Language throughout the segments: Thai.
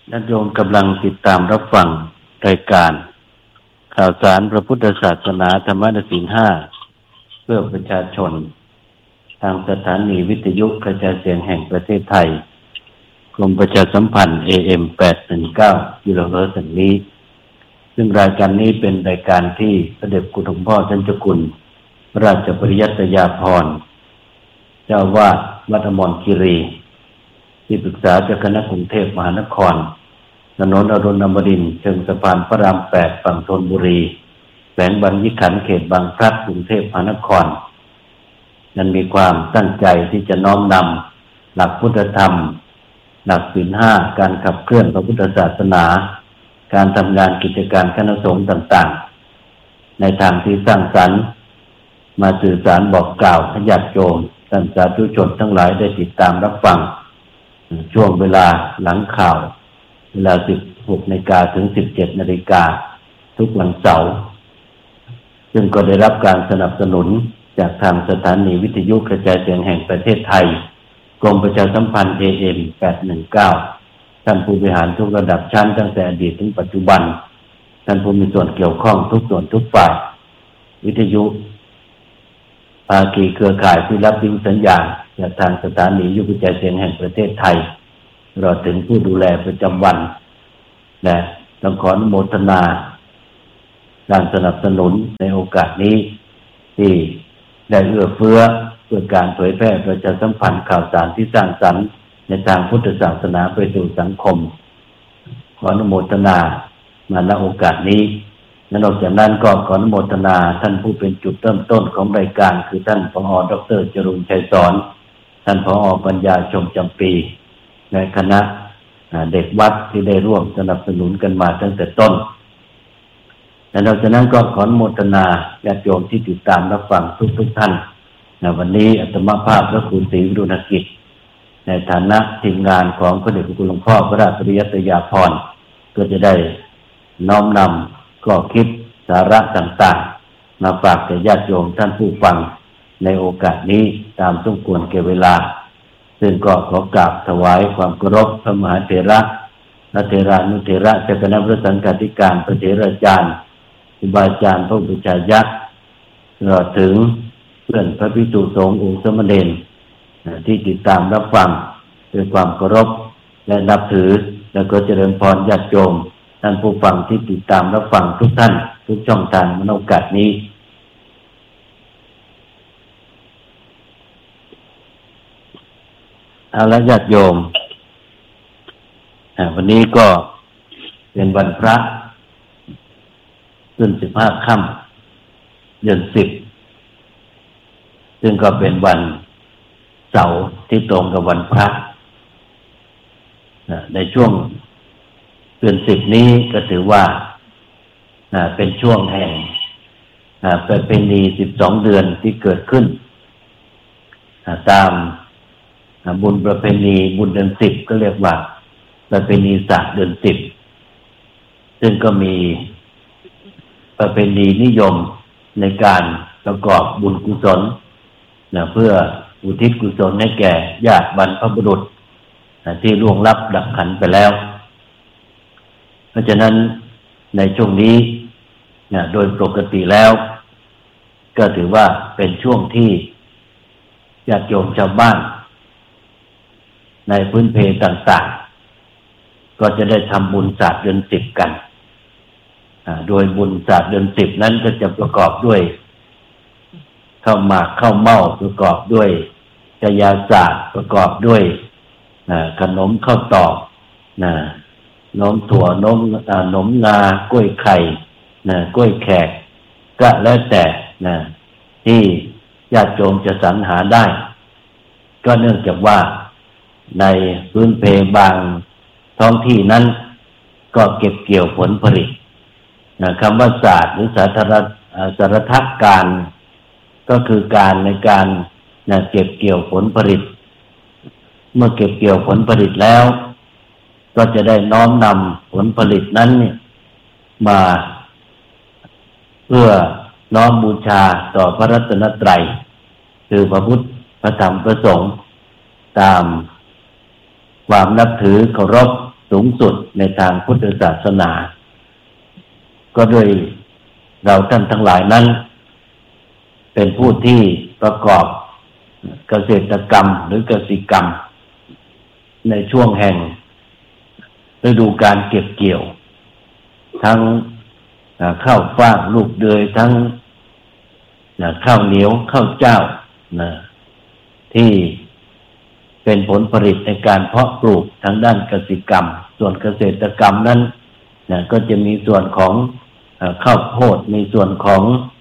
ญาติโยมกำลังติดตามรับฟังรายการข่าวสารพระพุทธศาสนาธรรมนศีล5เพื่อประชาชนทางสถานีวิทยุกระจายเสียงแห่งประเทศไทยกรมประชาสัมพันธ์ AM 819 กิโลเฮิรตซ์นี้ซึ่งรายการนี้เป็นรายการที่พระเดชคุณหลวงพ่อท่านเจ้าคุณพระราชปริยัติยาภรณ์เจ้าวาดวัดอมรคีรีที่ปรึกษาเจ้าคณะกรุงเทพมหานครถนนอรุณอมรินทร์เชิงสะพานพระราม8ฝั่งธนบุรีแขวงบางยี่ขันธ์เขตบางพลัดกรุงเทพมหานครนั้นมีความตั้งใจที่จะน้อมนำหลักพุทธธรรมหลักศีล5การขับเคลื่อนพระพุทธศาสนาการทำงานกิจการคณะสงฆ์ต่างๆในทางที่สร้างสรรค์มาสื่อสารบอกกล่าวให้ญาติโยมท่านสาธุชนทั้งหลายได้ติดตามรับฟังช่วงเวลาหลังข่าวเวลา 16 นาฬิกาถึง 17 นาฬิกาทุกวันเสาร์ซึ่งก็ได้รับการสนับสนุนจากทางสถานีวิทยุกระจายเสียงแห่งประเทศไทยกรมประชาสัมพันธ์ AM 819ท่านผู้บริหารทุกระดับชั้นตั้งแต่อดีตถึงปัจจุบันท่านผู้มีส่วนเกี่ยวข้องทุกส่วนทุกฝ่ายวิทยุภาคีเครือข่ายที่รับยิงสัญญาณจากทางสถานีวิทยุกระจายเสียงแห่งประเทศไทยตลอดถึงผู้ดูแลประจำวันและต้องขออนุโมทนาการสนับสนุนในโอกาสนี้ที่ได้เอื้อเฟื้อเพื่อการเผยแพร่ประชาสัมพันธ์ข่าวสารที่สร้างสรรค์ในทางพุทธศาสนาไปสู่สังคมขออนุโมทนามาณโอกาสนี้และนอกจากนั้นก็ขออนุโมทนาท่านผู้เป็นจุดเริ่มต้นของรายการคือท่านผอ.ดร.จรุงชัยสอนท่านผอ.ปัญญาชมจำปีและคณะเด็กวัดที่ได้ร่วมสนับสนุนกันมาตั้งแต่ต้นและนอกจากนั้นก็ขออนุโมทนาญาติโยมที่ติดตามรับฟังทุกท่านในวันนี้อาตมาภาพพระครูศรีวิรุณกิจในฐานะทีมงานของพระเดชพระคุณหลวงพ่อพระราชปริยัติยาภรณ์ก็จะได้น้อมนำข้อคิดสาระต่างๆมาฝากแก่ญาติโยมท่านผู้ฟังในโอกาสนี้ตามสมควรแก่เวลาซึ่งก็ขอกราบถวายความเคารพพระมหาเถระและเถรานุเถระเจ้าคณะพระสังฆาธิการพระเถราจารย์ครูบาอาจารย์พระอุปชฌาย์ตลอดถึงเพื่อนพระภิกษุสงฆ์องค์สมณเณรที่ติดตามรับฟังด้วยความเคารพและนับถือแล้วก็เจริญพรญาติโยมท่านผู้ฟังที่ติดตามรับฟังทุกท่านทุกช่องทางในโอกาสนี้เอาละญาติโยมวันนี้ก็เป็นวันพระขึ้น15 ค่ำเดือน10ซึ่งก็เป็นวันเสาร์ที่ตรงกับวันพระในช่วงเดือน10นี้ก็ถือว่าเป็นช่วงแห่งประเพณี12 เดือนที่เกิดขึ้นตามบุญประเพณีบุญเดือน10ก็เรียกว่าประเพณีศาสตร์เดือน10ซึ่งก็มีประเพณีนิยมในการประกอบบุญกุศลเพื่ออุทิศกุศลให้แก่ญาติบรรพบุรุษที่ล่วงลับดับขันไปแล้วเพราะฉะนั้นในช่วงนี้โดยปกติแล้วก็ถือว่าเป็นช่วงที่ญาติโยมชาวบ้านในพื้นเพต่างๆก็จะได้ทำบุญศาสตร์เดือน10กันโดยบุญศาสตร์เดือน10นั้นก็จะประกอบด้วยข้าวหมากข้าวเม่าประกอบด้วยกายาศาสตร์ประกอบด้วยขนมข้าวตอกนมถั่วนมงากล้วยไข่กล้วยแขกก็แล้วแต่ที่ญาติโยมจะสรรหาได้ก็เนื่องจากว่าในพื้นเพบางท้องที่นั้นก็เก็บเกี่ยวผลผลิตคำว่าศาสตร์หรือสารทัศการก็คือการในการเก็บเกี่ยวผลผลิตเมื่อเก็บเกี่ยวผลผลิตแล้วก็จะได้น้อมนำผลผลิตนั้นเนี่ยมาเพื่อน้อมบูชาต่อพระรัตนตรัยคือพระพุทธพระธรรมพระสงฆ์ตามความนับถือเคารพสูงสุดในทางพุทธศาสนา ก็โดยเราท่านทั้งหลายนั้นเป็นผู้ที่ประกอบเกษตรกรรมหรือกสิกรรมในช่วงแห่งฤดูการเก็บเกี่ยวทั้งข้าวฟ่างลูกเดือยทั้งข้าวเหนียวข้าวเจ้าที่เป็นผลผลิตในการเพาะปลูกทางด้านกสิกรรมส่วนเกษตรกรรมนั้นก็จะมีส่วนของข้าวโพดมีส่วนของ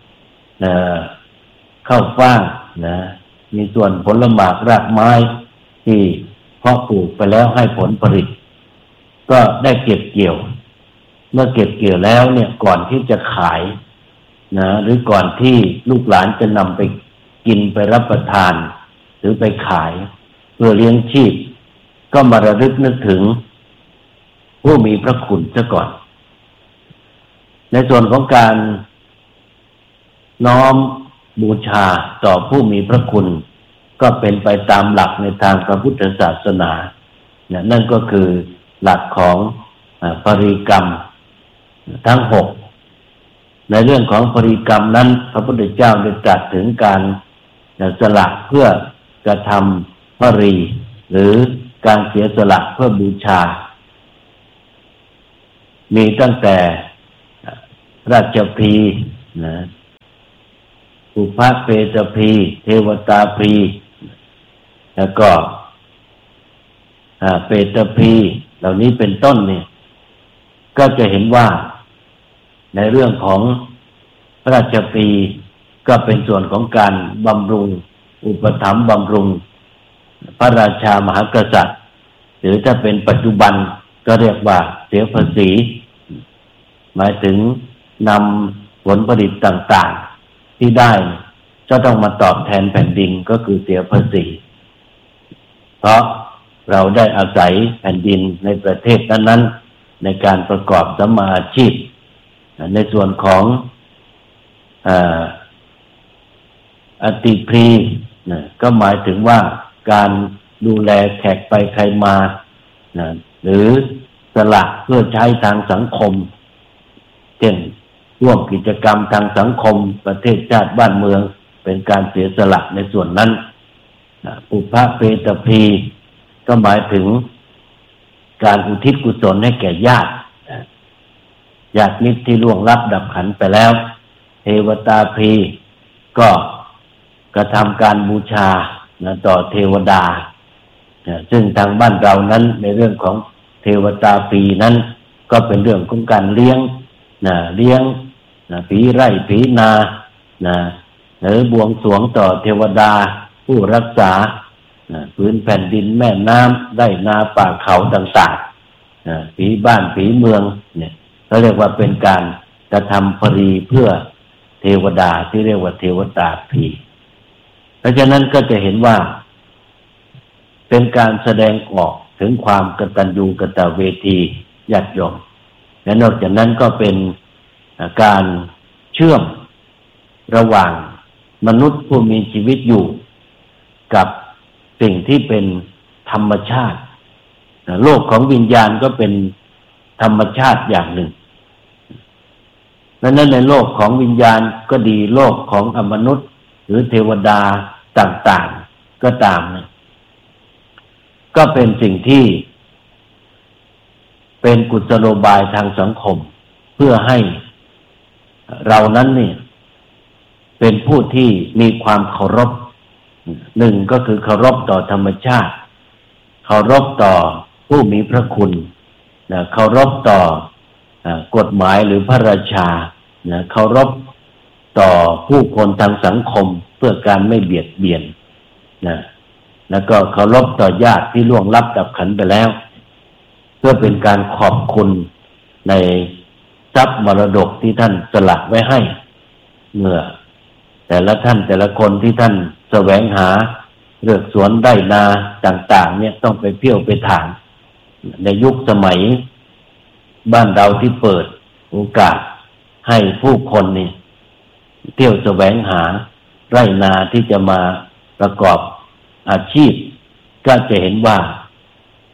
ข้าวฟ่างมีส่วนผลหมากรากไม้ที่เพาะปลูกไปแล้วให้ผลผลิตก็ได้เก็บเกี่ยวเมื่อเก็บเกี่ยวแล้วเนี่ยก่อนที่จะขายหรือก่อนที่ลูกหลานจะนำไปกินไปรับประทานหรือไปขายเพื่อเลี้ยงชีพก็มาระลึกนึกถึงผู้มีพระคุณซะก่อนในส่วนของการน้อมบูชาต่อผู้มีพระคุณก็เป็นไปตามหลักในทางพระพุทธศาสนานั่นก็คือหลักของปริกรรมทั้ง6ในเรื่องของปริกรรมนั้นพระพุทธเจ้าได้ตรัสถึงการสละเพื่อกระทำพรีหรือการเสียสละเพื่อบูชามีตั้งแต่ราชพีอุปเปตพีเทวตาพีแล้วก็เปตพีเหล่านี้เป็นต้นเนี่ยก็จะเห็นว่าในเรื่องของพระราชพีก็เป็นส่วนของการบำรุงอุปถัมภ์บำรุงพระราชามหากษัตริย์หรือถ้าเป็นปัจจุบันก็เรียกว่าเสียภาษีหมายถึงนำผลผลิตต่างๆที่ได้จะต้องมาตอบแทนแผ่นดินก็คือเสียภาษีเพราะเราได้อาศัยแผ่นดินในประเทศนั้นๆในการประกอบสัมมาอาชีพในส่วนของอติพรีก็หมายถึงว่าการดูแลแขกไปใครมาหรือสละเพื่อใช้ทางสังคมเช่นร่วมกิจกรรมทางสังคมประเทศชาติบ้านเมืองเป็นการเสียสละในส่วนนั้นอุปเปตพีก็หมายถึงการอุทิศกุศลให้แก่ญาติมิตรที่ล่วงลับดับขันไปแล้วเทวตาพีก็กระทำการบูชาต่อเทวดาซึ่งทางบ้านเรานั้นในเรื่องของเทวตาพีนั้นก็เป็นเรื่องของการเลี้ยงผีไร่ผีนาหรือบวงสรวงต่อเทวดาผู้รักษาพื้นแผ่นดินแม่น้ำได้นาป่าเขาต่างๆผีบ้านผีเมืองเนี่ยเขาเรียกว่าเป็นการกระทำพรีเพื่อเทวดาที่เรียกว่าเทวตาพีเพราะฉะนั้นก็จะเห็นว่าเป็นการแสดงออกถึงความกตัญญูกตเวทีญาติโยมและนอกจากนั้นก็เป็นการเชื่อมระหว่างมนุษย์ผู้มีชีวิตอยู่กับสิ่งที่เป็นธรรมชาติโลกของวิญญาณก็เป็นธรรมชาติอย่างหนึ่งดังนั้นในโลกของวิญญาณก็ดีโลกของอมนุษย์หรือเทวดาต่างๆก็ตามก็เป็นสิ่งที่เป็นกุศโลบายทางสังคมเพื่อให้เรานั้นเนี่ยเป็นผู้ที่มีความเคารพหนึ่งก็คือเคารพต่อธรรมชาติเคารพต่อผู้มีพระคุณเคารพต่อกฎหมายหรือพระราชาเคารพต่อผู้คนทางสังคมเพื่อการไม่เบียดเบียนแล้วก็เคารพต่อญาติที่ล่วงลับดับขันไปแล้วเพื่อเป็นการขอบคุณในทรัพย์มรดกที่ท่านสละไว้ให้เมื่อแต่ละท่านแต่ละคนที่ท่านแสวงหาเลือกสวนได้นาต่างๆเนี่ยต้องไปเที่ยวไปถางในยุคสมัยบ้านเราที่เปิดโอกาสให้ผู้คนนี่เที่ยวแสวงหาไร่นาที่จะมาประกอบอาชีพก็จะเห็นว่า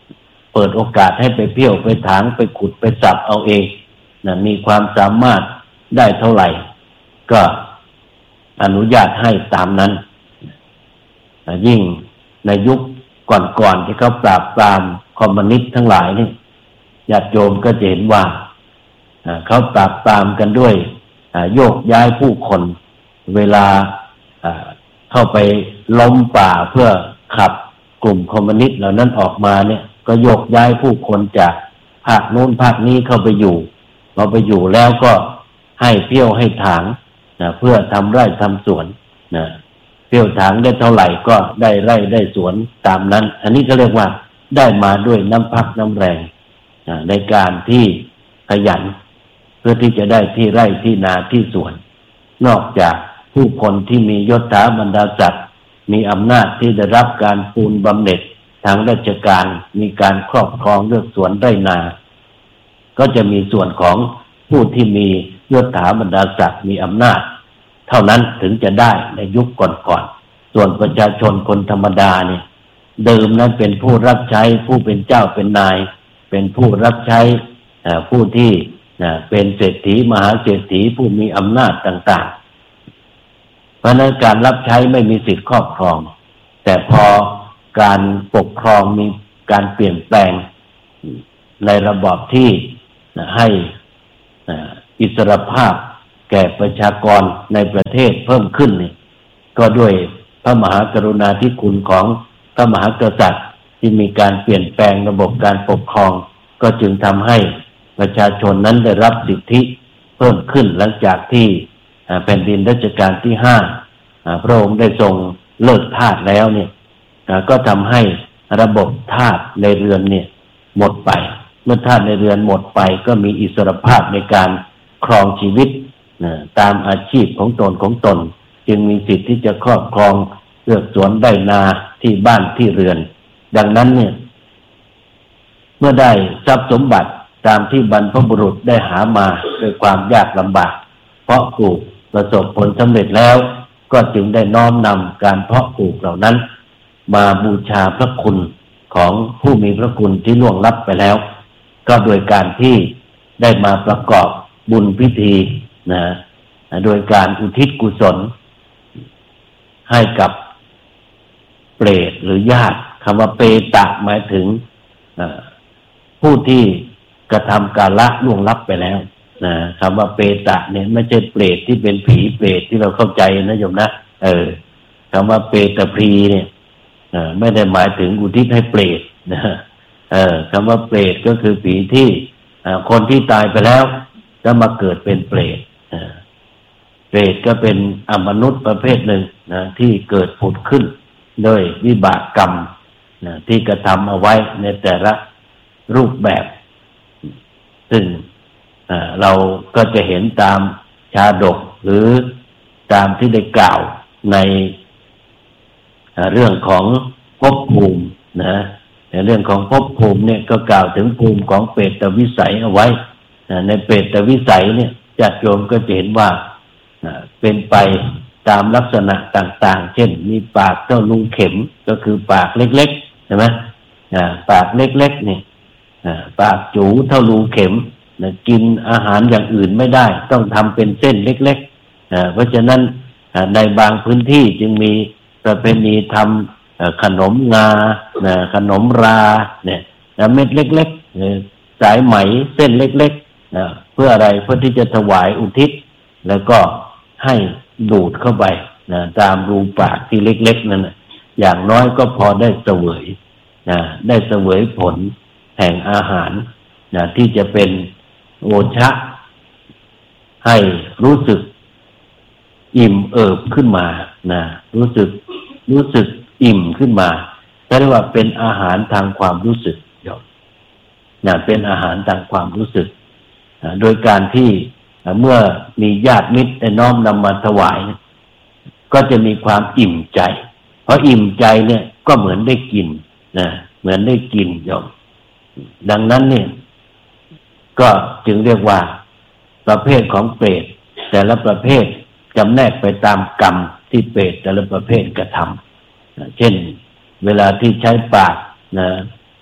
เปิดโอกาสให้ไปเพี้ยวไปถางไปขุดไปสับเอาเองนะมีความสามารถได้เท่าไหร่ก็อนุญาตให้ตามนั้นยิ่งในยุคก่อนๆที่เขาปราบปรามคอมมิวนิสต์ทั้งหลายนี่ญาติโยมก็จะเห็นว่าเขาปราบปรามกันด้วยโยกย้ายผู้คนเวลาเข้าไปล้มป่าเพื่อขับกลุ่มคอมมิวนิสต์เหล่านั้นออกมาเนี่ยก็โยกย้ายผู้คนจากภาคโน้นภาคนี้เข้าไปอยู่พอไปอยู่แล้วก็ให้เปี้ยวให้ถางเพื่อทำไร่ทำสวนเปี้ยวถางได้เท่าไหร่ก็ได้ไร่ได้สวนตามนั้นอันนี้ก็เรียกว่าได้มาด้วยน้ำพักน้ำแรงในการที่ขยันเพื่อที่จะได้ที่ไร่ที่นาที่สวนนอกจากผู้คนที่มียศถาบรรดาศักดิ์มีอำนาจที่ได้รับการปูนบำเหน็จทางราชการมีการครอบครองเลือกสวนไร่นาก็จะมีส่วนของผู้ที่มียศถาบรรดาศักดิ์มีอำนาจเท่านั้นถึงจะได้ในยุคก่อนๆส่วนประชาชนคนธรรมดาเนี่ยเดิมนั้นเป็นผู้รับใช้ผู้เป็นเจ้าเป็นนายเป็นผู้รับใช้ผู้ที่เป็นเศรษฐีมหาเศรษฐีผู้มีอำนาจต่างๆเพราะนั้นการรับใช้ไม่มีสิทธิครอบครองแต่พอการปกครองมีการเปลี่ยนแปลงในระบอบที่ให้อิสรภาพแก่ประชากรในประเทศเพิ่มขึ้นนี่ก็ด้วยพระมหากรุณาธิคุณของพระมหากษัตริย์ที่มีการเปลี่ยนแปลงระบบการปกครองก็จึงทำให้ประชาชนนั้นได้รับสิทธิเพิ่มขึ้นหลังจากที่แผ่นดินรัชกาลที่5พระองค์ได้ทรงเลิกทาสแล้วเนี่ยก็ทำให้ระบบทาสในเรือนเนี่ยหมดไปเมื่อทาสในเรือนหมดไปก็มีอิสรภาพในการครองชีวิตตามอาชีพของตนจึงมีสิทธิ์ที่จะครอบครองเลือกสวนได้นาที่บ้านที่เรือนดังนั้นเนี่ยเมื่อได้ทรัพย์สมบัติตามที่บรรพบุรุษได้หามาด้วยความยากลำบากเพาะปลูกประสบผลสำเร็จแล้วก็จึงได้น้อมนำการเพาะปลูกเหล่านั้นมาบูชาพระคุณของผู้มีพระคุณที่ล่วงลับไปแล้วก็โดยการที่ได้มาประกอบบุญพิธีโดยการอุทิศกุศลให้กับเปรตหรือญาติคำว่าเปตะหมายถึงผู้ที่กระทำการละล่วงลับไปแล้วคำว่าเปตะเนี่ยไม่ใช่เปรตที่เป็นผีเปรตที่เราเข้าใจนะโยมนะคำว่าเปตพรีเนี่ยไม่ได้หมายถึงอุทิศให้เปรตนะคำว่าเปรตก็คือผีที่คนที่ตายไปแล้วก็มาเกิดเป็นเปรตเปรตก็เป็นอมนุษย์ประเภทหนึ่งนะที่เกิดผุดขึ้นโดยวิบากกรรมที่กระทำเอาไว้ในแต่ละรูปแบบซึ่งเราก็จะเห็นตามชาดกหรือตามที่ได้กล่าวในเรื่องของภพภูมิในเรื่องของภพภูมิเนี่ยก็กล่าวถึงภูมิของเปรตวิสัยเอาไว้ในเปรตวิสัยเนี่ยญาติโยมก็จะเห็นว่าเป็นไปตามลักษณะต่างๆเช่นมีปากเท่ารูเข็มก็คือปากเล็กๆใช่ไหมปากเล็กๆเนี่ยปากจูเท่ารูเข็มกินอาหารอย่างอื่นไม่ได้ต้องทำเป็นเส้นเล็กๆเพราะฉะนั้นในบางพื้นที่จึงมีประเพณีทำขนมงาขนมราเนี่ยเม็ดเล็กๆสายไหมเส้นเล็กๆเพื่ออะไรเพื่อที่จะถวายอุทิศแล้วก็ให้ดูดเข้าไปตามรูปากที่เล็กๆนั่นอย่างน้อยก็พอได้เสวยได้เสวยผลแห่งอาหารที่จะเป็นโอชะให้รู้สึกอิ่มเอิบขึ้นมารู้สึกอิ่มขึ้นมาเรียกว่าเป็นอาหารทางความรู้สึกเป็นอาหารทางความรู้สึกโดยการที่เมื่อมีญาติมิตรได้น้อมนำมาถวายก็จะมีความอิ่มใจเพราะอิ่มใจเนี่ยก็เหมือนได้กินเหมือนได้กินดังนั้นเนี่ยก็จึงเรียกว่าประเภทของเปรตแต่ละประเภทจำแนกไปตามกรรมที่เปรตแต่ละประเภทกระทำเช่นเวลาที่ใช้ปาก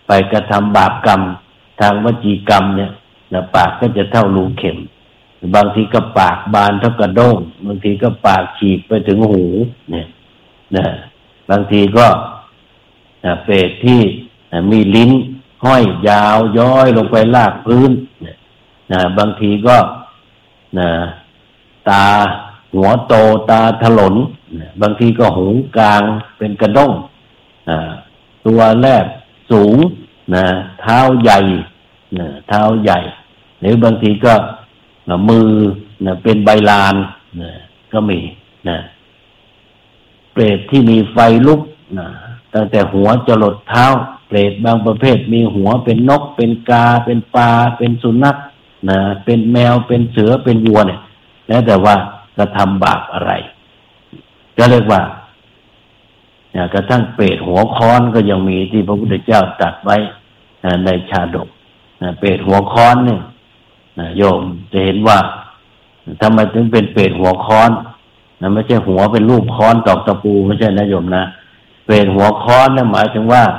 ไปกระทำบาปกรรมทางวจีกรรมเนี่ยนะปากก็จะเท่ารูเข็มบางทีก็ปากบานเท่ากระด้งบางทีก็ปากฉีกไปถึงหูเนี่ยนะบางทีก็เปรตที่มีลิ้นห้อยยาวย้อยลงไปลากพื้นนะบางทีก็นะตาหัวโตตาถลนนะบางทีก็หูกลางเป็นกระด้งตัวแรกสูงนะเท้าใหญ่นะเท้าใหญ่หรือบางทีก็มือนะเป็นใบลานนะก็มีนะเปรตที่มีไฟลุกนะตั้งแต่หัวจรดเท้าเปรตบางประเภทมีหัวเป็นนกเป็นกาเป็นปลาเป็นสุนัขนะเป็นแมวเป็นเสือเป็นวัวเนี่ยแล้วแต่ว่ากระทำบาปอะไรก็เรียกว่ากระทั่งเปรตหัวค้อนก็ยังมีที่พระพุทธเจ้าตรัสไว้ในชาดกเปรตหัวค้อนเนี่ยโยมจะเห็นว่าทำไมถึงเป็นเปรตหัวค้อนไม่ใช่หัวเป็นรูปค้อนตอกตะปูไม่ใช่นะโยมนะเปรตหัวค้อนนั่นหมายถึงว่า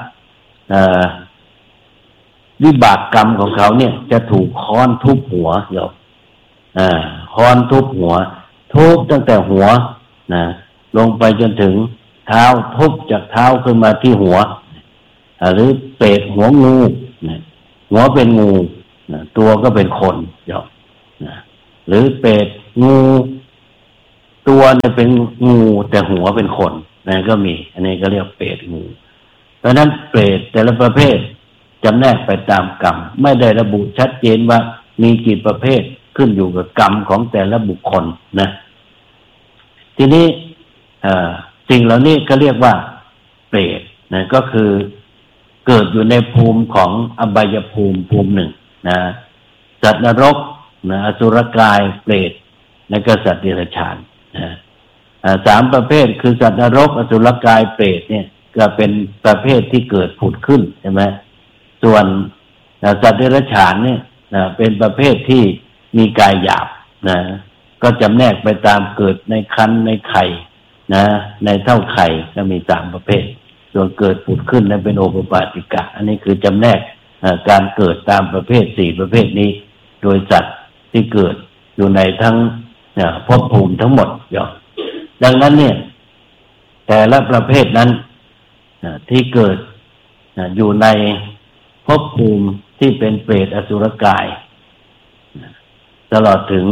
วิบากกรรมของเขาเนี่ยจะถูกค้อนทุบหัวโยมค้อนทุบหัวทุบตั้งแต่หัวนะลงไปจนถึงเท้าทุบจากเท้าขึ้นมาที่หัวหรือเปรตหัวงูหัวเป็นงูตัวก็เป็นคนโยมหรือเปรตงูตัวเนี่ยเป็นงูแต่หัวเป็นคนนั่นก็มีอันนี้ก็เรียกเปรตงูเพราะนั้นเปรตแต่ละประเภทจำแนกไปตามกรรมไม่ได้ระบุชัดเจนว่ามีกี่ประเภทขึ้นอยู่กับกรรมของแต่ละบุคคลนะทีนี้สิ่งเหล่านี้ก็เรียกว่าเปรตนะก็คือเกิดอยู่ในภูมิของอบายภูมิภูมิหนึ่งนะสัตว์นรกนะอสุรกายเปรตและก็สัตว์เดรัจฉานนะสามประเภทคือสัตว์นรกอสุรกายเปรตเนี่ยก็เป็นประเภทที่เกิดผุดขึ้นใช่ไหมส่วนสัตว์เดรัจฉานเนี่ยเป็นประเภทที่มีกายหยาบนะก็จำแนกไปตามเกิดในครรภ์ในไข่นะในเท่าไข่ก็มีสามประเภทส่วนเกิดผุดขึ้นนั้นเป็นโอปปาติกะอันนี้คือจำแนกการเกิดตามประเภทสี่ประเภทนี้โดยสัตว์ที่เกิดอยู่ในทั้งภพภูมิทั้งหมดอย่างดังนั้นเนี่ยแต่ละประเภทนั้นที่เกิดอยู่ในภพภูมิที่เป็นเปรตอสุรกายตลอดถึง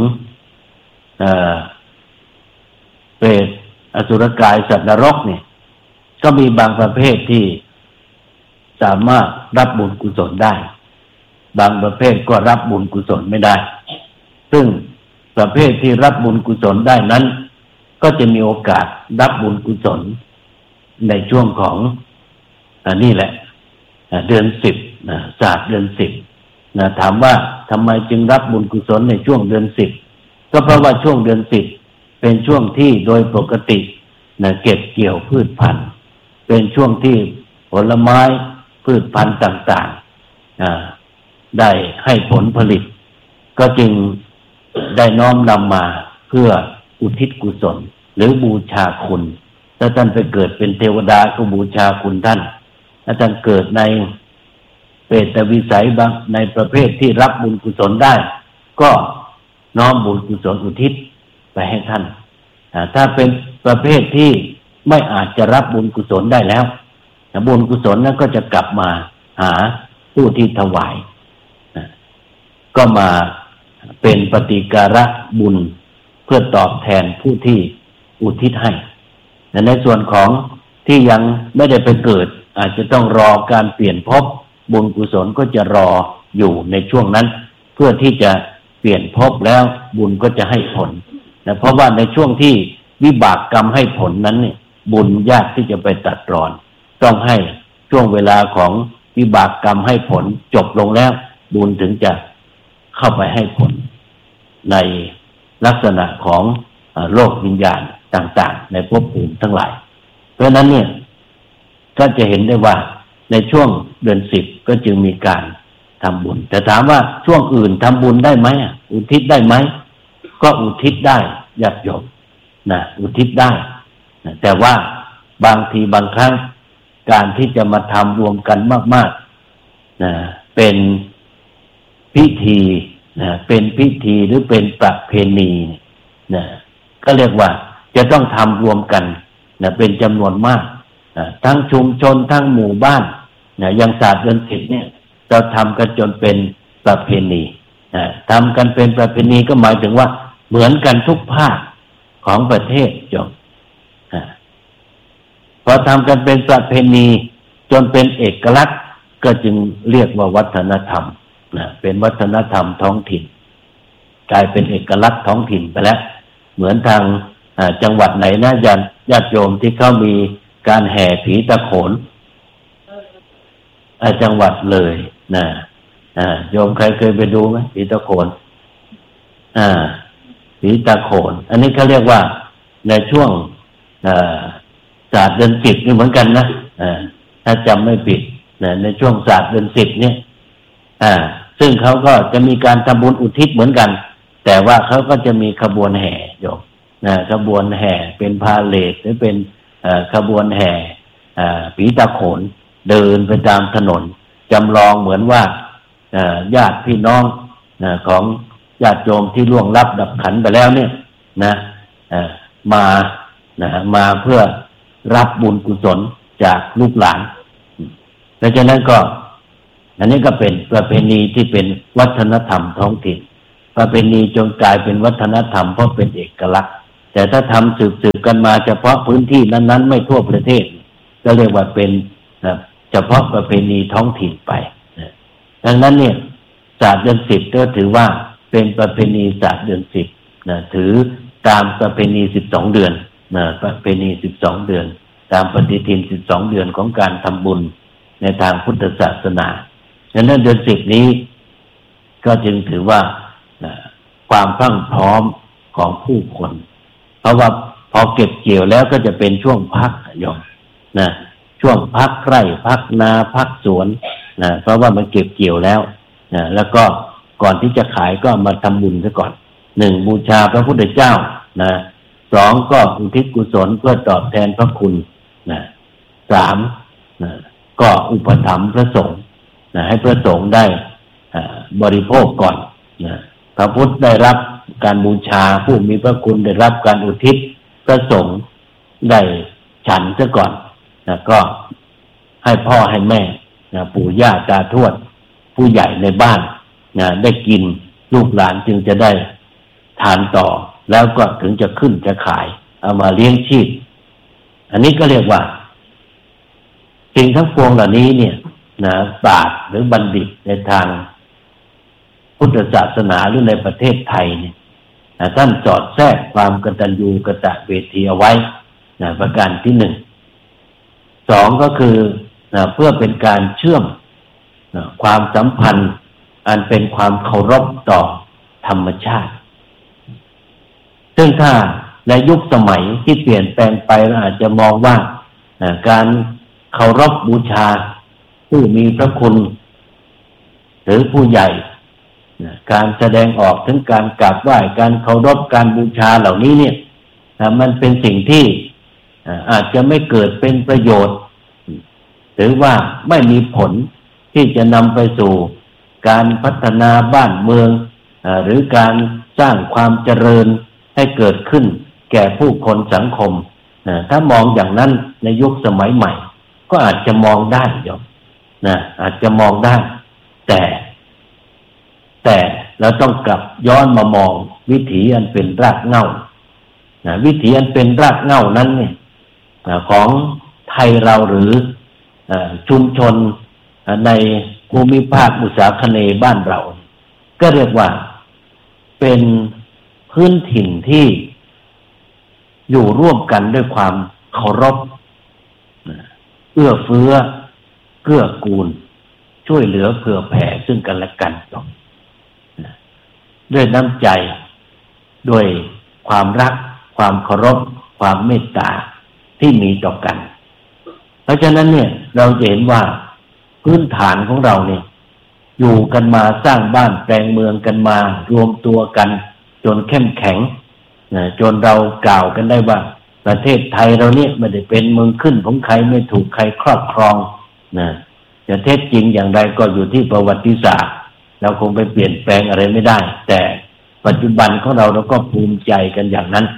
เปรตอสุรกายสัตว์นรกเนี่ยก็มีบางประเภทที่สามารถรับบุญกุศลได้บางประเภทก็รับบุญกุศลไม่ได้ซึ่งประเภทที่รับบุญกุศลได้นั้นก็จะมีโอกาสรับบุญกุศลในช่วงของนี่แหละเดือน10ศาสตร์เดือน10ถามว่าทำไมจึงรับบุญกุศลในช่วงเดือน10ก็เพราะว่าช่วงเดือน10เป็นช่วงที่โดยปกติเก็บเกี่ยวพืชพันธุ์เป็นช่วงที่ผลไม้พืชพันธุ์ต่างๆได้ให้ผลผลิตก็จึงได้น้อมนำมาเพื่ออุทิศกุศลหรือบูชาคุณถ้าท่านไปเกิดเป็นเทวดาก็บูชาคุณท่านถ้าท่านเกิดในเปรตวิสัยบางในประเภทที่รับบุญกุศลได้ก็น้อมบุญกุศลอุทิศไปให้ท่านถ้าเป็นประเภทที่ไม่อาจจะรับบุญกุศลได้แล้วบุญกุศลนั้นก็จะกลับมาหาผู้ที่ถวายก็มาเป็นปฏิการะบุญเพื่อตอบแทนผู้ที่อุทิศให้ในส่วนของที่ยังไม่ได้ไปเกิดอาจจะต้องรอการเปลี่ยนภพบุญกุศลก็จะรออยู่ในช่วงนั้นเพื่อที่จะเปลี่ยนภพแล้วบุญก็จะให้ผลเพราะว่าในช่วงที่วิบากกรรมให้ผลนั้นเนี่ยบุญยากที่จะไปตัดรอนต้องให้ช่วงเวลาของวิบากกรรมให้ผลจบลงแล้วบุญถึงจะเข้าไปให้ผลในลักษณะของโลกวิญญาณต่างๆในภพภูมิทั้งหลายเพราะนั้นเนี่ยก็จะเห็นได้ว่าในช่วงเดือน10ก็จึงมีการทำบุญแต่ถามว่าช่วงอื่นทำบุญได้ไหมอุทิศได้ไหมก็อุทิศได้ญาติโยมอุทิศได้แต่ว่าบางทีบางครั้งการที่จะมาทำรวมกันมากนะเป็นพิธีนะเป็นพิธีหรือเป็นประเพณีนะก็เรียกว่าจะต้องทำรวมกันนะเป็นจำนวนมากนะทั้งชุมชนทั้งหมู่บ้านนะอย่างศาสตร์เดือน10เนี่ยเราทำกันจนเป็นประเพณีนะทำกันเป็นประเพณีก็หมายถึงว่าเหมือนกันทุกภาคของประเทศจบพอทำกันเป็นประเพณีจนเป็นเอกลักษณ์ก็จึงเรียกว่าวัฒนธรรมนะเป็นวัฒนธรรมท้องถิ่นกลายเป็นเอกลักษณ์ท้องถิ่นไปแล้วเหมือนทางจังหวัดไหนนะญาติโยมที่เขามีการแห่ผีตะโขนจังหวัดเลยนะโยมใครเคยไปดูไหมผีตะโขนผีตะโขนอันนี้เขาเรียกว่าในช่วงศาสตร์เดือน10นี่เหมือนกันนะถ้าจำไม่ผิดในช่วงศาสตร์เดือน10เนี่ยซึ่งเขาก็จะมีการทำบุญอุทิศเหมือนกันแต่ว่าเขาก็จะมีขบวนแห่โยมขบวนแห่เป็นพาเหรดหรือเป็นขบวนแห่ผีตะโขนเดินไปตามถนนจำลองเหมือนว่าญาติพี่น้องของญาติโยมที่ล่วงลับดับขันไปแล้วเนี่ยมาเพื่อรับบุญกุศลจากลูกหลานดังนั้นก็อันนี้ก็เป็นประเพณีที่เป็นวัฒนธรรมท้องถิ่นประเพณีจงกลายเป็นวัฒนธรรมเพราะเป็นเอกลักษณ์แต่ถ้าทำสืบกันมาเฉพาะพื้นที่นั้นๆไม่ทั่วประเทศก็เรียกว่าเป็นเฉพาะประเพณีท้องถิ่นไปดังนั้นเนี่ยศาสตร์เดือน10ก็ถือว่าเป็นประเพณีศาสตร์เดือน10ถือตามประเพณี12เดือนประเพณี12เดือนตามปฏิทิน12เดือนของการทำบุญในทางพุทธศาสนาดังนั้นเดือน10นี้ก็จึงถือว่าความพรั่งพร้อมของผู้คนเพราะว่าพอเก็บเกี่ยวแล้วก็จะเป็นช่วงพักโยมช่วงพักไร่พักนาพักสวนเพราะว่ามันเก็บเกี่ยวแล้วแล้วก็ก่อนที่จะขายก็มาทำบุญซะก่อน1บูชาพระพุทธเจ้า2ก็อุทิศกุศลเพื่อตอบแทนพระคุณ3ก็อุปถัมภ์พระสงฆ์ให้พระสงฆ์ได้บริโภคก่อนพระพุทธได้รับการบูชาผู้มีพระคุณได้รับการอุทิศพระสงฆ์ได้ฉันซะก่อนก็ให้พ่อให้แม่ปู่ย่าตาทวดผู้ใหญ่ในบ้านได้กินลูกหลานจึงจะได้ทานต่อแล้วก็ถึงจะขึ้นจะขายเอามาเลี้ยงชีพอันนี้ก็เรียกว่าสิ่งทั้งปวงเหล่านี้เนี่ยปราชญ์หรือบัณฑิตในทางพุทธศาสนาหรือในประเทศไทยเนี่ยท่านสอดแทรกความกตัญญูกตเวทีเอาไว้ประการที่1 2ก็คือเพื่อเป็นการเชื่อมความสัมพันธ์อันเป็นความเคารพต่อธรรมชาติซึ่งถ้าในยุคสมัยที่เปลี่ยนแปลงไปเราอาจจะมองว่าการเคารพบูชาผู้มีพระคุณหรือผู้ใหญ่การแสดงออกถึงการกราบไหว้การเคารพการบูชาเหล่านี้เนี่ยมันเป็นสิ่งที่อาจจะไม่เกิดเป็นประโยชน์หรือว่าไม่มีผลที่จะนำไปสู่การพัฒนาบ้านเมืองหรือการสร้างความเจริญให้เกิดขึ้นแก่ผู้คนสังคมถ้ามองอย่างนั้นในยุคสมัยใหม่ก็อาจจะมองได้โยมอาจจะมองได้แต่เราต้องกลับย้อนมามองวิถีอันเป็นรากเหง้าวิถีอันเป็นรากเหง้านั้นเนี่ยของไทยเราหรือชุมชนในภูมิภาคอุษาคเนย์บ้านเราก็เรียกว่าเป็นพื้นถิ่นที่อยู่ร่วมกันด้วยความเคารพเอื้อเฟื้อเกื้อกูลช่วยเหลือเผื่อแผ่ซึ่งกันและกันด้วยน้ำใจด้วยความรักความเคารพความเมตตาที่มีต่อกันเพราะฉะนั้นเนี่ยเราจะเห็นว่าพื้นฐานของเราเนี่ยอยู่กันมาสร้างบ้านแปลงเมืองกันมารวมตัวกันจนเข้มแข็งจนเรากล่าวกันได้ว่าประเทศไทยเราเนี่ยไม่ได้เป็นเมืองขึ้นของใครไม่ถูกใครครอบครองจะเท็จจริงอย่างไรก็อยู่ที่ประวัติศาสตร์เราคงไปเปลี่ยนแปลงอะไรไม่ได้แต่ปัจจุบันของเราก็ภูมิใจกันอย่างนั้น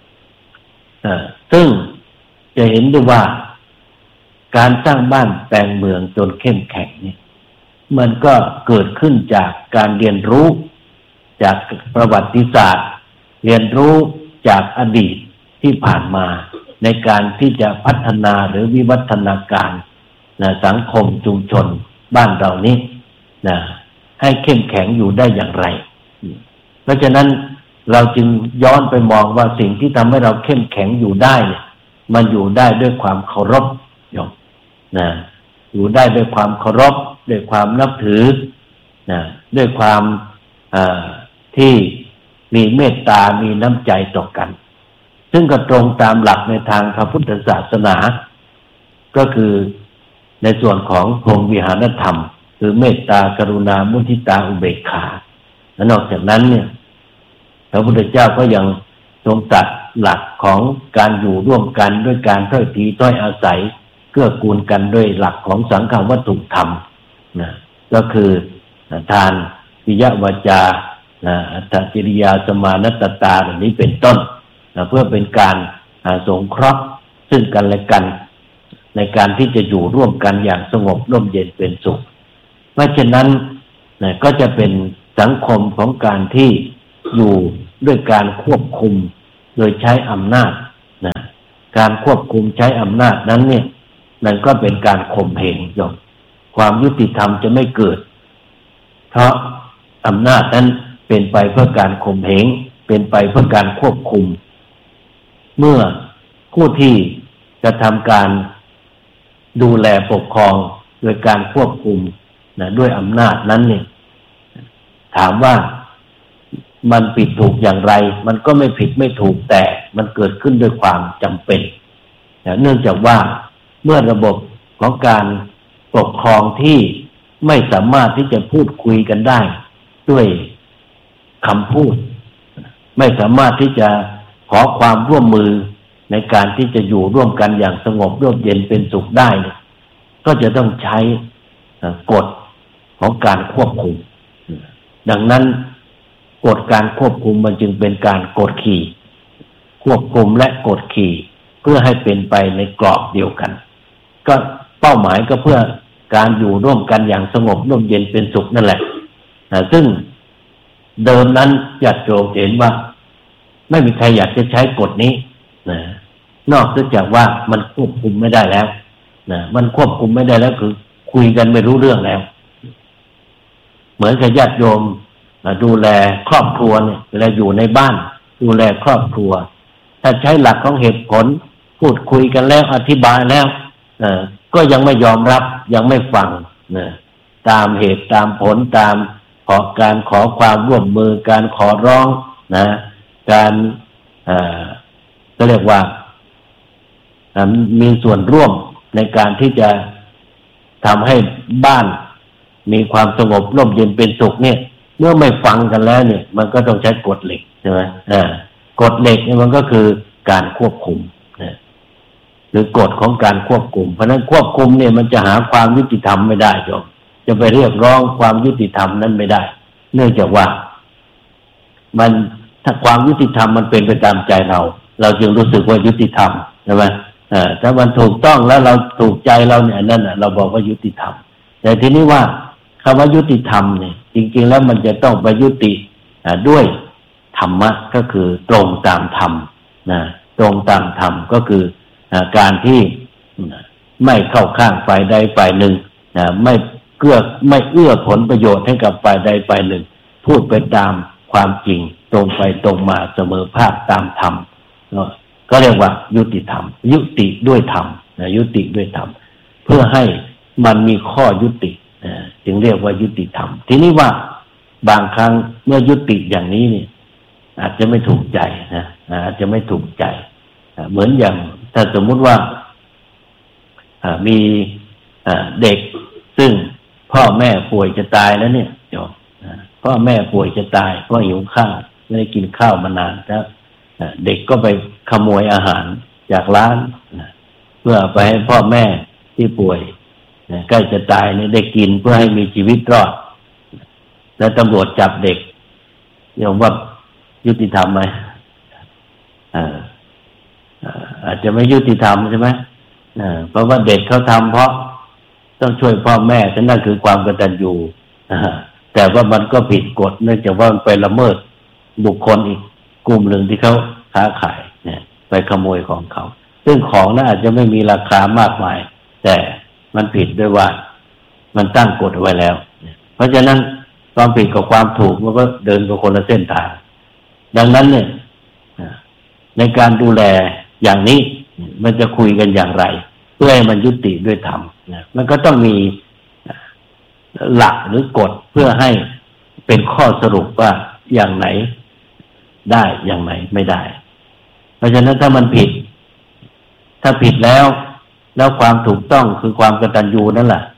ซึ่งจะเห็นได้ว่าการสร้างบ้านแปลงเมืองจนเข้มแข็งนี่มันก็เกิดขึ้นจากการเรียนรู้จากประวัติศาสตร์เรียนรู้จากอดีตที่ผ่านมาในการที่จะพัฒนาหรือวิวัฒนาการสังคมชุมชนบ้านเรานี้ให้เข้มแข็งอยู่ได้อย่างไรเพราะฉะนั้นเราจึงย้อนไปมองว่าสิ่งที่ทำให้เราเข้มแข็งอยู่ได้เนี่ยมันอยู่ได้ด้วยความเคารพอยู่ได้ด้วยความเคารพด้วยความนับถือด้วยความที่มีเมตตามีน้ำใจต่อกันซึ่งก็ตรงตามหลักในทางพระพุทธศาสนาก็คือในส่วนของพรหมวิหารธรรมคือเมตตากรุณามุทิตาอุเบกขาและนอกจากนั้นเนี่ยพระพุทธเจ้าก็ยังทรงตรัสหลักของการอยู่ร่วมกันด้วยการถ้อยทีถ้อยอาศัยเกื้อกูลกันด้วยหลักของสังฆวัตถุธรรมก็คือทานปิยวาจาอัตตจริยาสมานัตตาเหล่านี้เป็นต้นเพื่อเป็นการสงเคราะห์ซึ่งกันและกันในการที่จะอยู่ร่วมกันอย่างสงบร่มเย็นเป็นสุขเพราะฉะนั้นก็จะเป็นสังคมของการที่อยู่ด้วยการควบคุมโดยใช้อำนาจการควบคุมใช้อำนาจนั้นเนี่ยนั่นก็เป็นการข่มเหงความยุติธรรมจะไม่เกิดเพราะอำนาจนั้นเป็นไปเพื่อการข่มเหงเป็นไปเพื่อการควบคุมเมื่อผู้ที่จะทำการดูแลปกครองโดยการควบคุมด้วยอำนาจนั้นเนี่ยถามว่ามันผิดถูกอย่างไรมันก็ไม่ผิดไม่ถูกแต่มันเกิดขึ้นด้วยความจำเป็นเนื่องจากว่าเมื่อระบบของการปกครองที่ไม่สามารถที่จะพูดคุยกันได้ด้วยคำพูดไม่สามารถที่จะขอความร่วมมือในการที่จะอยู่ร่วมกันอย่างสงบร่มเย็นเป็นสุขได้เนี่ยก็จะต้องใช้กฎของการควบคุมดังนั้นกฎการควบคุมมันจึงเป็นการกดขี่ควบคุมและกดขี่เพื่อให้เป็นไปในกรอบเดียวกันก็เป้าหมายก็เพื่อการอยู่ร่วมกันอย่างสงบร่มเย็นเป็นสุขนั่นแหละซึ่งเดิมนั้นญาติโยมเห็นว่าไม่มีใครอยากจะใช้กฎนี้นอกจากว่ามันควบคุมไม่ได้แล้วมันควบคุมไม่ได้แล้วคือคุยกันไม่รู้เรื่องแล้วเหมือนกับญาติโยมดูแลครอบครัวเนี่ยเวลาอยู่ในบ้านดูแลครอบครัวถ้าใช้หลักของเหตุผลพูดคุยกันแล้วอธิบายแล้วก็ยังไม่ยอมรับยังไม่ฟังตามเหตุตามผลตามการขอความร่วมมือการขอร้องการก็เรียกว่ามีส่วนร่วมในการที่จะทำให้บ้านมีความสงบร่มเย็นเป็นสุขเนี่ยเมื่อไม่ฟังกันแล้วเนี่ยมันก็ต้องใช้กฎเหล็กใช่ไหมกฎเหล็กเนี่ยมันก็คือการควบคุมหรือกฎของการควบคุมเพราะนั้นควบคุมเนี่ยมันจะหาความยุติธรรมไม่ได้โยมจะไปเรียกร้องความยุติธรรมนั้นไม่ได้เนื่องจากว่ามันถ้าความยุติธรรมมันเป็นไปตามใจเราจึงรู้สึกว่ายุติธรรมใช่ไหมถ้ามันถูกต้องแล้วเราถูกใจเราเนี่ยนั่นเราบอกว่ายุติธรรมแต่ทีนี้ว่าคำว่ายุติธรรมเนี่ยจริงๆแล้วมันจะต้องไปยุติด้วยธรรมะก็คือตรงตามธรรมตรงตามธรรมก็คือการที่ไม่เข้าข้างฝ่ายใดฝ่ายหนึ่งไม่เอื้อผลประโยชน์ให้กับฝ่ายใดฝ่ายหนึ่งพูดไปตามความจริงตรงไปตรงมาเสมอภาคตามธรรมก็เรียกว่ายุติธรรมยุติด้วยธรรมยุติด้วยธรรมเพื่อให้มันมีข้อยุติจึงเรียกว่ายุติธรรมทีนี้ว่าบางครั้งเมื่อยุติอย่างนี้เนี่ยอาจจะไม่ถูกใจอาจจะไม่ถูกใจเหมือนอย่างถ้าสมมุติว่ามีเด็กซึ่งพ่อแม่ป่วยจะตายแล้วเนี่ยโยมพ่อแม่ป่วยจะตายเพราะหิวข้าวไม่ได้กินข้าวมานานแล้วเด็กก็ไปขโมยอาหารจากร้านเพื่อไปให้พ่อแม่ที่ป่วยใกล้จะตายเนี่ยได้กินเพื่อให้มีชีวิตรอดแล้วตำรวจจับเด็กโยมว่ายุติธรรมไหมอาจจะไม่ยุติธรรมใช่ไหมเพราะว่าเด็กเขาทำเพราะต้องช่วยพ่อแม่นั่นคือความกตัญญูแต่ว่ามันก็ผิดกฎเนื่องจากว่ามันไปละเมิดบุคคลอีกกลุ่มหนึ่งที่เขาค้าขายเนี่ยไปขโมยของเขาซึ่งของนั้นอาจจะไม่มีราคามากมายแต่มันผิดด้วยว่ามันตั้งกฎไว้แล้วเพราะฉะนั้นความผิดกับความถูกมันก็เดินไปคนละเส้นทางดังนั้นเนี่ยในการดูแลอย่างนี้มันจะคุยกันอย่างไรเพื่อให้มันยุติด้วยธรรมมันก็ต้องมีหลักหรือกฎเพื่อให้เป็นข้อสรุปว่าอย่างไหนได้อย่างไหนไม่ได้เพราะฉะนั้นถ้ามันผิดถ้าผิดแล้วความถูกต้องคือความกตัญญูนั่นแหละ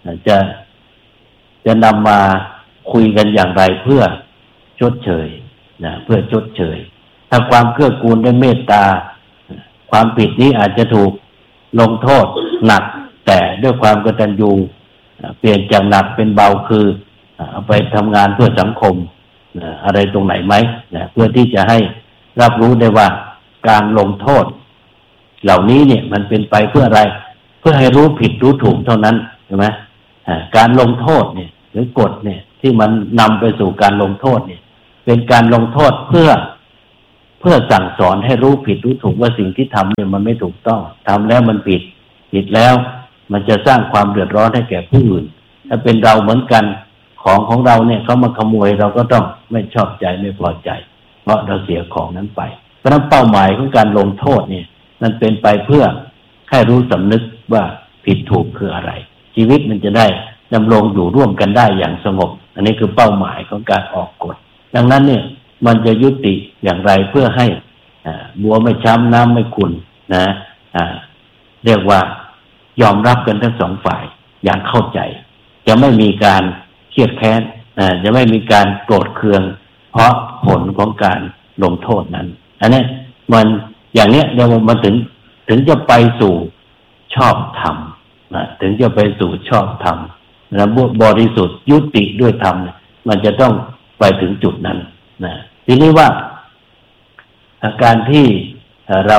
จะนำมาคุยกันอย่างไรเพื่อชดเชยเพื่อชดเชยถ้าความเกื้อกูลด้วยเมตตาความผิดนี้อาจจะถูกลงโทษหนักแต่ด้วยความกตัญญูเปลี่ยนจากหนักเป็นเบาคือเอาไปทำงานเพื่อสังคมอะไรตรงไหนไหมเพื่อที่จะให้รับรู้ได้ว่าการลงโทษเหล่านี้เนี่ยมันเป็นไปเพื่ออะไรเพื่อให้รู้ผิดรู้ถูกเท่านั้นใช่ไหมการลงโทษเนี่ยหรือกฎเนี่ยที่มันนำไปสู่การลงโทษเนี่ยเป็นการลงโทษเพื่อสั่งสอนให้รู้ผิดรู้ถูกว่าสิ่งที่ทำเนี่ยมันไม่ถูกต้องทำแล้วมันผิดแล้วมันจะสร้างความเดือดร้อนให้แก่ผู้อื่นถ้าเป็นเราเหมือนกันของเราเนี่ยเขามาขโมยเราก็ต้องไม่ชอบใจไม่พอใจเพราะเราเสียของนั้นไปเพราะนั้นเป้าหมายของการลงโทษเนี่ยมันเป็นไปเพื่อให้รู้สำนึกว่าผิดถูกคืออะไรชีวิตมันจะได้ดำรงอยู่ร่วมกันได้อย่างสงบอันนี้คือเป้าหมายของการออกกฎดังนั้นเนี่ยมันจะยุติอย่างไรเพื่อให้บัวไม่ช้ำน้ำไม่ขุ่นนะเรียกว่ายอมรับกันทั้งสองฝ่ายอย่างเข้าใจจะไม่มีการเครียดแค้นจะไม่มีการโกรธเคืองเพราะผลของการลงโทษนั้นอันนี้มันอย่างเนี้ยเดี๋ยวมันถึงจะไปสู่ชอบธรรมถึงจะไปสู่ชอบธรรมและบริสุทธิ์ยุติด้วยธรรมมันจะต้องไปถึงจุดนั้นนะทีนี้ว่าอาการที่เรา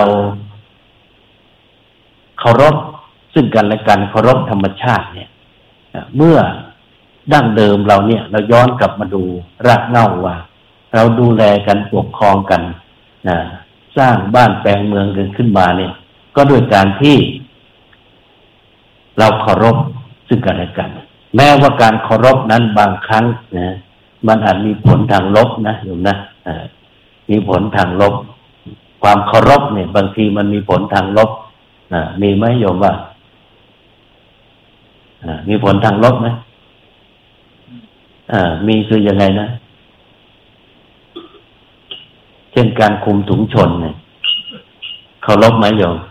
เคารพซึ่งกันและกันเคารพธรรมชาติเนี่ยเมื่อดั้งเดิมเราเนี่ยเราย้อนกลับมาดูรากเหง้าว่าเราดูแลกันปกครองกันสร้างบ้านแปลงเมืองกันขึ้นมาเนี่ยก็ด้วยการที่เราเคารพซึ่งกันและกันแม้ว่าการเคารพนั้นบางครั้งนะมันอาจมีผลทางลบนะโยมนะมีผลทางลบความเคารพเนี่ยบางทีมันมีผลทางลบมีไหมโยมว่ามีผลทางลบไหมมีคือยังไงนะเช่นการคุมถุงชนเนี่ยเคารพไหมโยม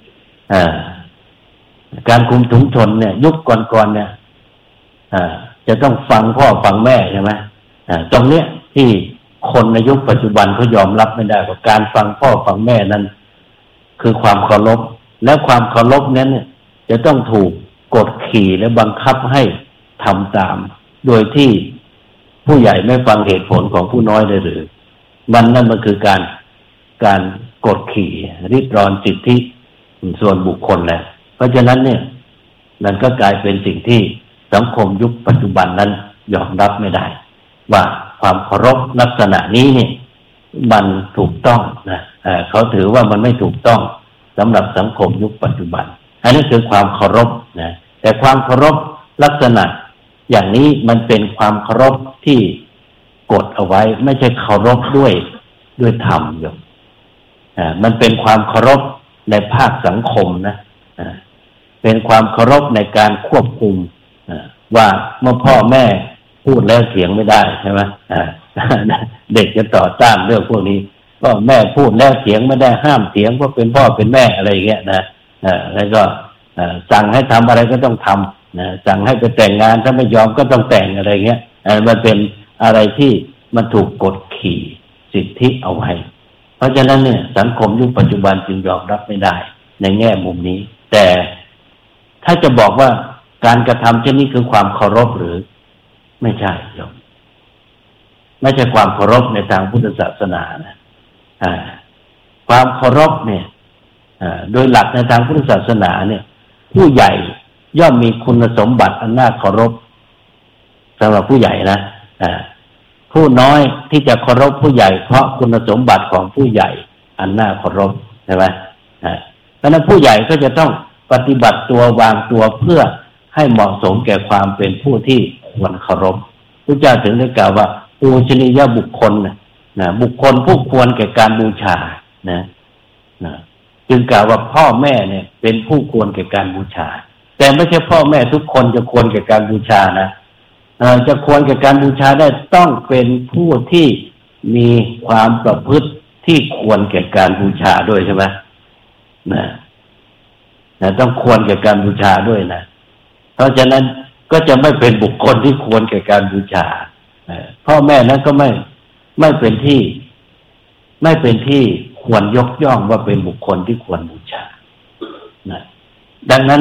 การคุมถุงชนเนี่ยยุคก่อนๆเนี่ยจะต้องฟังพ่อฟังแม่ใช่ไหมตรงเนี้ยที่คนในยุคปัจจุบันเขายอมรับไม่ได้ว่าการฟังพ่อฟังแม่นั้นคือความเคารพและความเคารพนั้นเนี่ยจะต้องถูกกดขี่และบังคับให้ทำตามโดยที่ผู้ใหญ่ไม่ฟังเหตุผลของผู้น้อยได้หรือนั่นมันคือการกดขี่ริดรอนสิทธิส่วนบุคคลแหละเพราะฉะนั้นเนี่ยมันก็กลายเป็นสิ่งที่สังคมยุคปัจจุบันนั้นยอมรับไม่ได้ว่าความเคารพลักษณะนี้เนี่ยมันถูกต้องนะเขาถือว่ามันไม่ถูกต้องสำหรับสังคมยุคปัจจุบันอันนี้คือความเคารพนะแต่ความเคารพลักษณะอย่างนี้มันเป็นความเคารพที่กดเอาไว้ไม่ใช่เคารพด้วยธรรมโยมมันเป็นความเคารพในภาคสังคมนะเป็นความเคารพในการควบคุมว่าเมื่อพ่อแม่พูดแล้วเถียงไม่ได้ใช่ไหมเด็กจะต่อต้านเรื่องพวกนี้พ่อแม่พูดแล้วเถียงไม่ได้ห้ามเถียงเพราะเป็นพ่อเป็นแม่อะไรอย่างเงี้ยนะแล้วก็สั่งให้ทำอะไรก็ต้องทำนะสั่งให้ไปแต่งงานถ้าไม่ยอมก็ต้องแต่งอะไรเงี้ยมันเป็นอะไรที่มันถูกกดขี่สิทธิเอาไว้เพราะฉะนั้นเนี่ยสังคมยุคปัจจุบันจึงยอมรับไม่ได้ในแง่มุมนี้แต่ถ้าจะบอกว่าการกระทำเช่นนี้คือความเคารพหรือไม่ใช่โยมไม่ใช่ความเคารพในทางพุทธศาสนานะความเคารพเนี่ยโดยหลักในทางพุทธศาสนาเนี่ยผู้ใหญ่ย่อมมีคุณสมบัติอันน่าเคารพสำหรับผู้ใหญ่นะผู้น้อยที่จะเคารพผู้ใหญ่เพราะคุณสมบัติของผู้ใหญ่อันน่าเคารพใช่ไหมเพราะนั้นผู้ใหญ่ก็จะต้องปฏิบัติตัววางตัวเพื่อให้เหมาะสมแก่ความเป็นผู้ที่ควรเคารพพระเจ้าถึงได้กล่าวว่าปูชนียบุคคลนะบุคคลผู้ควรแก่การบูชานะจึงกล่าวว่าพ่อแม่เนี่ยเป็นผู้ควรแก่การบูชาแต่ไม่ใช่พ่อแม่ทุกคนจะควรแก่การบูชานะจะควรแก่การบูชาได้ต้องเป็นผู้ที่มีความประพฤติที่ควรแก่การบูชาด้วยใช่ไหมต้องควรแก่การบูชาด้วยนะเพราะฉะนั้นก็จะไม่เป็นบุคคลที่ควรแก่การบูชาพ่อแม่นั้นก็ไม่เป็นที่ควรยกย่องว่าเป็นบุคคลที่ควรบูชาดังนั้น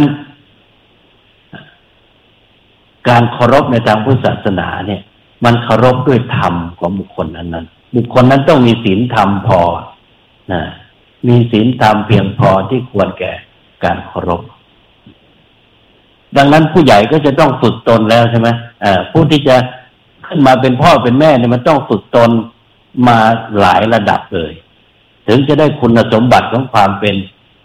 การเคารพในทางพุทธศาสนาเนี่ยมันเคารพด้วยธรรมของบุคคลนั้นบุคคลนั้นต้องมีศีลธรรมพอมีศีลธรรมเพียงพอที่ควรแก่การเคารพดังนั้นผู้ใหญ่ก็จะต้องฝึกตนแล้วใช่ไหมผู้ที่จะขึ้นมาเป็นพ่อเป็นแม่เนี่ยมันต้องฝึกตนมาหลายระดับเลยถึงจะได้คุณสมบัติของความเป็น